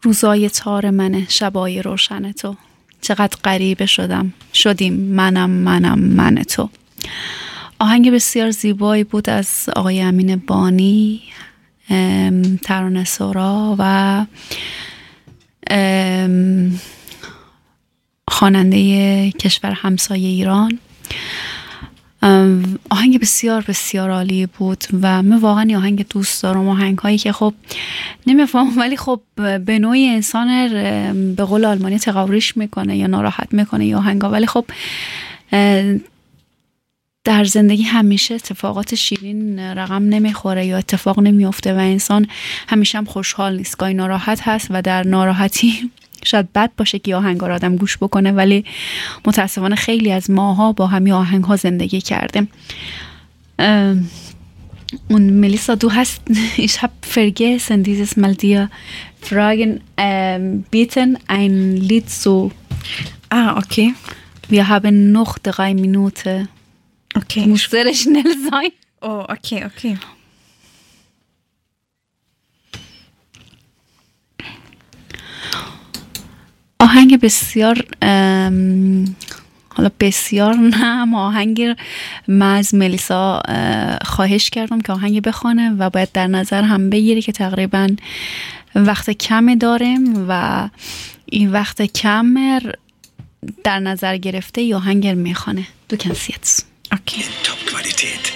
روزای تار منه، شبای روشن تو، چقدر غریبه شدیم من تو. آهنگ بسیار زیبایی بود از آقای امین بانی، ترانه سرا و خواننده کشور همسایه ایران. آهنگ بسیار بسیار عالی بود و من واقعا این آهنگ دوست دارم. آهنگ هایی که خب نمیفهمم ولی خب به نوعی انسان به قول آلمانی تقاوریش میکنه یا ناراحت میکنه یا آهنگا، ولی خب در زندگی همیشه اتفاقات شیرین رقم نمیخوره یا اتفاق نمیفته و انسان همیشه هم خوشحال نیست، گاهی ناراحت هست و در ناراحتی شاید بد باشه که آهنگا رو آدم گوش بکنه، ولی متاسفانه خیلی از ماها با همین آهنگ ها زندگی کردیم. Und Melissa, du hast, ich habe vergessen, dieses Mal dir fragen, bitten, ein Lied zu. Okay. Wir haben noch 3 Minuten. Okay. Muss sehr schnell sein. Oh, okay. آهنگ بسیار حالا بسیار نه آهنگ من از ملیسا خواهش کردم که آهنگ بخوانه و باید در نظر هم بگیری که تقریبا وقت کمی داریم و این وقت کم در نظر گرفته ی آهنگ میخوانه. Du kannst jetzt. Okay. In Top-Qualität.